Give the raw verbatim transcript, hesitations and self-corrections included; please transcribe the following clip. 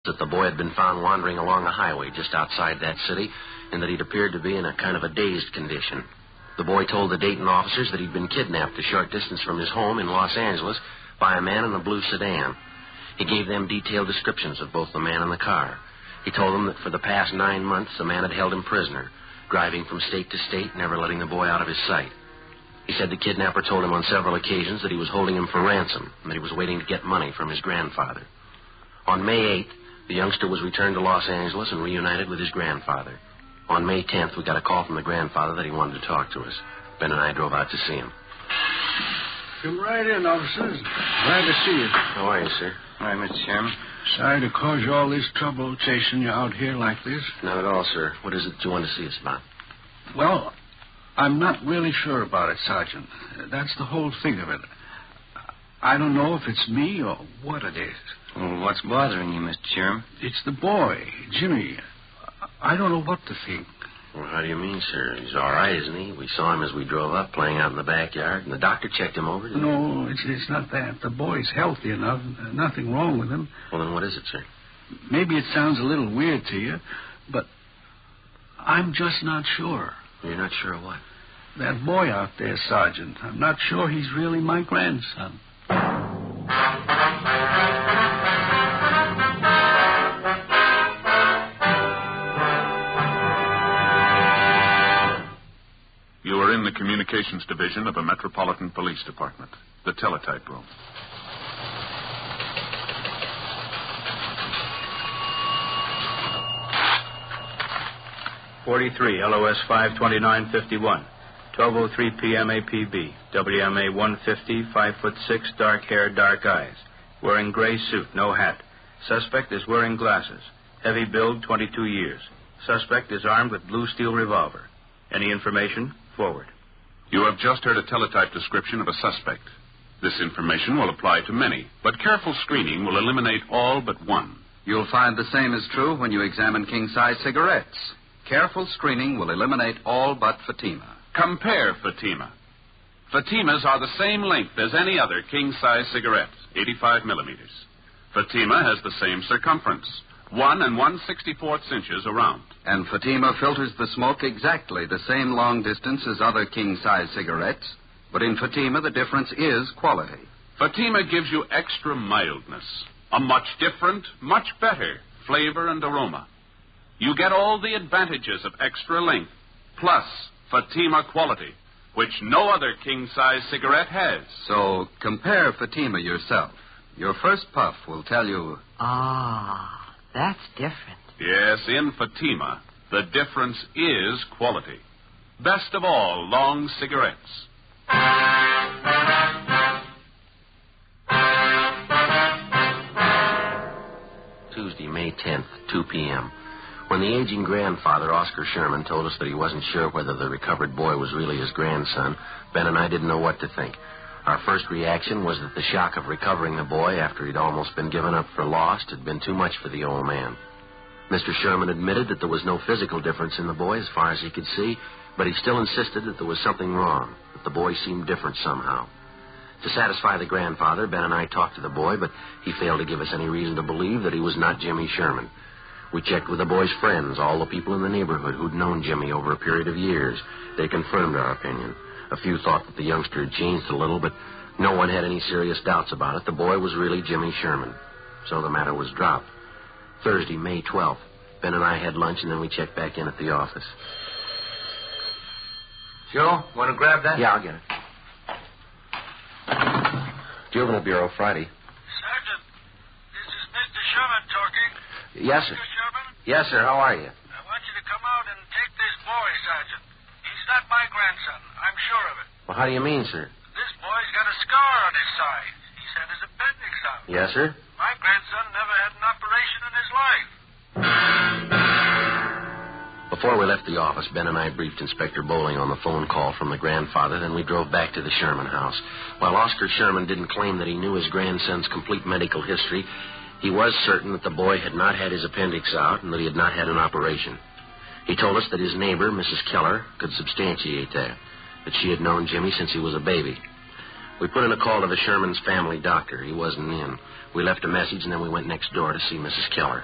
that the boy had been found wandering along a highway just outside that city and that he'd appeared to be in a kind of a dazed condition. The boy told the Dayton officers that he'd been kidnapped a short distance from his home in Los Angeles by a man in a blue sedan. He gave them detailed descriptions of both the man and the car. He told them that for the past nine months the man had held him prisoner, driving from state to state, never letting the boy out of his sight. He said the kidnapper told him on several occasions that he was holding him for ransom and that he was waiting to get money from his grandfather. On May eighth, the youngster was returned to Los Angeles and reunited with his grandfather. On May tenth, we got a call from the grandfather that he wanted to talk to us. Ben and I drove out to see him. Come right in, officers. Glad to see you. How are you, sir? Hi, Mister Chairman. Sorry to cause you all this trouble chasing you out here like this. Not at all, sir. What is it you want to see us about? Well, I'm not really sure about it, Sergeant. That's the whole thing of it. I don't know if it's me or what it is. Well, what's bothering you, Mister Chairman? It's the boy, Jimmy. I don't know what to think. Well, how do you mean, sir? He's all right, isn't he? We saw him as we drove up, playing out in the backyard, and the doctor checked him over. No, it's, it's not that. The boy's healthy enough. Nothing wrong with him. Well, then what is it, sir? Maybe it sounds a little weird to you, but I'm just not sure. You're not sure of what? That boy out there, Sergeant. I'm not sure he's really my grandson. You are in the Communications Division of a Metropolitan Police Department, the teletype room. forty-three, L O S five twenty-nine fifty-one, twelve oh three p.m. A P B, W M A one fifty, five foot six, dark hair, dark eyes. Wearing gray suit, no hat. Suspect is wearing glasses. Heavy build, twenty-two years. Suspect is armed with blue steel revolver. Any information? Forward. You have just heard a teletype description of a suspect. This information will apply to many, but careful screening will eliminate all but one. You'll find the same is true when you examine king-size cigarettes. Careful screening will eliminate all but Fatima. Compare Fatima. Fatimas are the same length as any other king-size cigarette, eighty-five millimeters. Fatima has the same circumference, one and one sixty-fourth inches around. And Fatima filters the smoke exactly the same long distance as other king-size cigarettes, but in Fatima the difference is quality. Fatima gives you extra mildness, a much different, much better flavor and aroma. You get all the advantages of extra length, plus Fatima quality, which no other king-size cigarette has. So compare Fatima yourself. Your first puff will tell you... Ah, that's different. Yes, in Fatima, the difference is quality. Best of all, long cigarettes. Tuesday, May tenth, two p.m. When the aging grandfather, Oscar Sherman, told us that he wasn't sure whether the recovered boy was really his grandson, Ben and I didn't know what to think. Our first reaction was that the shock of recovering the boy after he'd almost been given up for lost had been too much for the old man. Mister Sherman admitted that there was no physical difference in the boy as far as he could see, but he still insisted that there was something wrong, that the boy seemed different somehow. To satisfy the grandfather, Ben and I talked to the boy, but he failed to give us any reason to believe that he was not Jimmy Sherman. We checked with the boy's friends, all the people in the neighborhood who'd known Jimmy over a period of years. They confirmed our opinion. A few thought that the youngster had changed a little, but no one had any serious doubts about it. The boy was really Jimmy Sherman. So the matter was dropped. Thursday, May twelfth. Ben and I had lunch, and then we checked back in at the office. Joe, want to grab that? Yeah, I'll get it. Juvenile Bureau, Friday. Sergeant, this is Mister Sherman talking. Yes, sir. Mister Sherman? Yes, sir. How are you? I want you to come out and take this boy, Sergeant. He's not my grandson. I'm sure of it. Well, how do you mean, sir? This boy's got a scar on his side. He's had his appendix out. Yes, sir. My grandson never had an operation in his life. Before we left the office, Ben and I briefed Inspector Bowling on the phone call from the grandfather, then we drove back to the Sherman house. While Oscar Sherman didn't claim that he knew his grandson's complete medical history, he was certain that the boy had not had his appendix out and that he had not had an operation. He told us that his neighbor, Missus Keller, could substantiate that, that she had known Jimmy since he was a baby. We put in a call to the Sherman's family doctor. He wasn't in. We left a message, and then we went next door to see Missus Keller.